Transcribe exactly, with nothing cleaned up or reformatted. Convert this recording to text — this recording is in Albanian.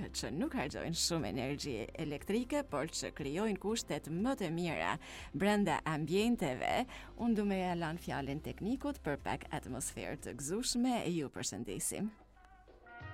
që nuk harxojnë shumë energji elektrike, por që krijojnë kushtet më të mira brenda ambienteve. Unë du me ja lanë fjalën teknikut për pak atmosferë të gëzueshme. Ju përshëndesim.